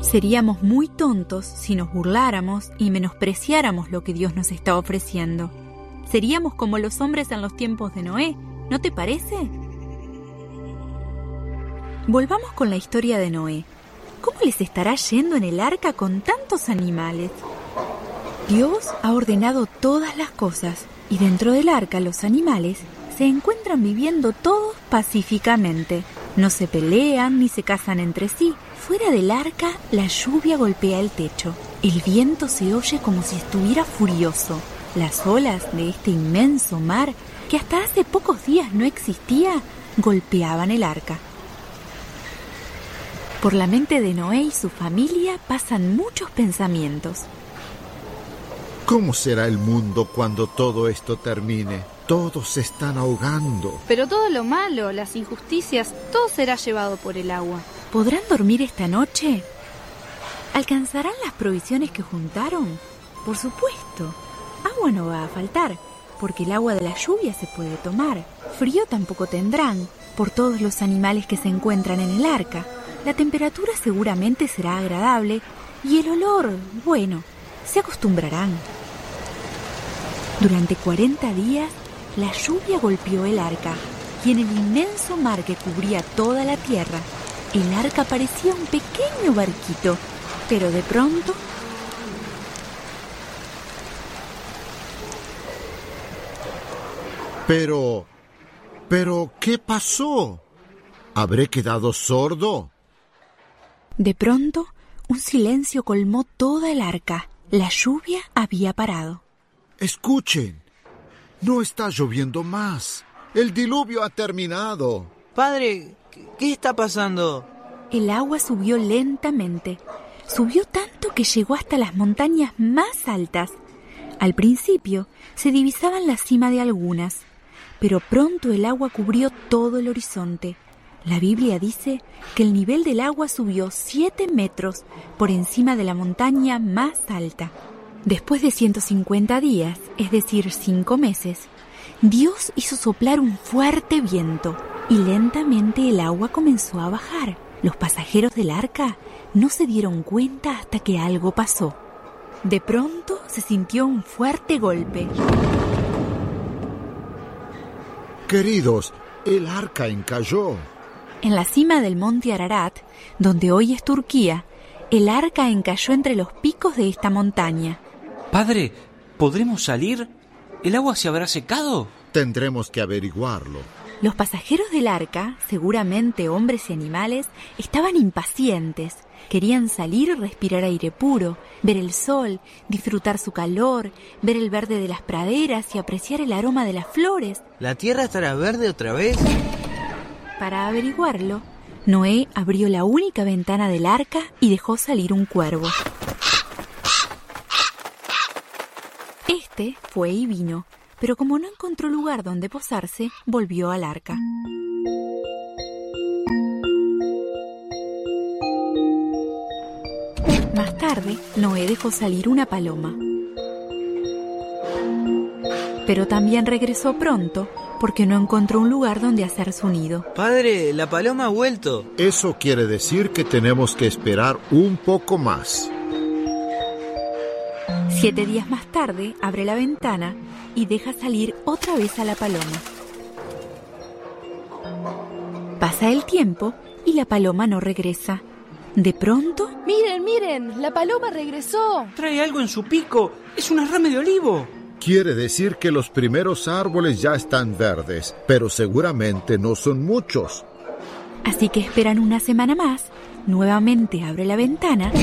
Seríamos muy tontos si nos burláramos y menospreciáramos lo que Dios nos está ofreciendo. Seríamos como los hombres en los tiempos de Noé, ¿no te parece? Volvamos con la historia de Noé. ¿Cómo les estará yendo en el arca con tantos animales? Dios ha ordenado todas las cosas y dentro del arca los animales se encuentran viviendo todos pacíficamente. No se pelean ni se cazan entre sí. Fuera del arca, la lluvia golpea el techo. El viento se oye como si estuviera furioso. Las olas de este inmenso mar, que hasta hace pocos días no existía, golpeaban el arca. Por la mente de Noé y su familia pasan muchos pensamientos. ¿Cómo será el mundo cuando todo esto termine? Todos se están ahogando. Pero todo lo malo, las injusticias, todo será llevado por el agua. ¿Podrán dormir esta noche? ¿Alcanzarán las provisiones que juntaron? Por supuesto. Agua no va a faltar, porque el agua de la lluvia se puede tomar. Frío tampoco tendrán, por todos los animales que se encuentran en el arca. La temperatura seguramente será agradable y el olor, bueno, se acostumbrarán. Durante 40 días, la lluvia golpeó el arca y en el inmenso mar que cubría toda la tierra, el arca parecía un pequeño barquito, pero de pronto... Pero, ¿qué pasó? ¿Habré quedado sordo? De pronto, un silencio colmó toda el arca. La lluvia había parado. Escuchen, no está lloviendo más. El diluvio ha terminado. Padre, ¿qué está pasando? El agua subió lentamente. Subió tanto que llegó hasta las montañas más altas. Al principio se divisaban la cima de algunas, pero pronto el agua cubrió todo el horizonte. La Biblia dice que el nivel del agua subió 7 metros por encima de la montaña más alta. Después de 150 días, es decir, 5 meses, Dios hizo soplar un fuerte viento y lentamente el agua comenzó a bajar. Los pasajeros del arca no se dieron cuenta hasta que algo pasó. De pronto se sintió un fuerte golpe. Queridos, el arca encalló. En la cima del monte Ararat, donde hoy es Turquía, el arca encalló entre los picos de esta montaña. Padre, ¿podremos salir? ¿El agua se habrá secado? Tendremos que averiguarlo. Los pasajeros del arca, seguramente hombres y animales, estaban impacientes. Querían salir y respirar aire puro, ver el sol, disfrutar su calor, ver el verde de las praderas y apreciar el aroma de las flores. ¿La tierra estará verde otra vez? Para averiguarlo, Noé abrió la única ventana del arca y dejó salir un cuervo. Este fue y vino, pero como no encontró lugar donde posarse, volvió al arca. Más tarde, Noé dejó salir una paloma. Pero también regresó pronto porque no encontró un lugar donde hacer su nido. Padre, la paloma ha vuelto. Eso quiere decir que tenemos que esperar un poco más. 7 días más tarde, abre la ventana y deja salir otra vez a la paloma. Pasa el tiempo y la paloma no regresa. De pronto... ¡Miren, miren! ¡La paloma regresó! Trae algo en su pico. Es una rama de olivo. Quiere decir que los primeros árboles ya están verdes, pero seguramente no son muchos. Así que esperan una semana más, nuevamente abre la ventana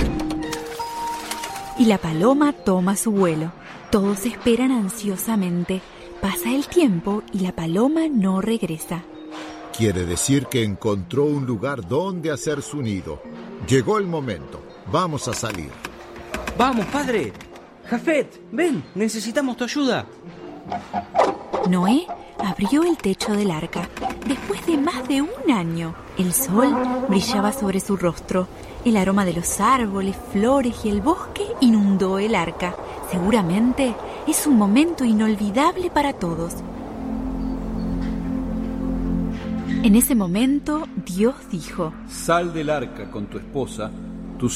y la paloma toma su vuelo. Todos esperan ansiosamente. Pasa el tiempo y la paloma no regresa. Quiere decir que encontró un lugar donde hacer su nido. Llegó el momento. Vamos a salir. ¡Vamos, padre! Jafet, ven, necesitamos tu ayuda. Noé abrió el techo del arca. Después de más de un año, el sol brillaba sobre su rostro. El aroma de los árboles, flores y el bosque inundó el arca. Seguramente es un momento inolvidable para todos. En ese momento, Dios dijo: Sal del arca con tu esposa